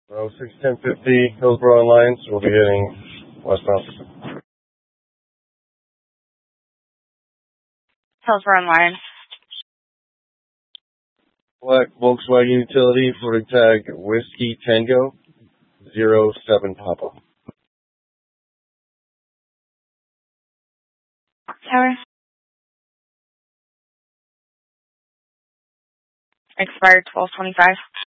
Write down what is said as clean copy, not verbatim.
Oh, 61050 Hillsborough Line, so we'll be heading westbound. Hillsborough Line. Black Volkswagen Utility, Florida tag Whiskey Tango 07 Papa. Tower. Expired 12/25.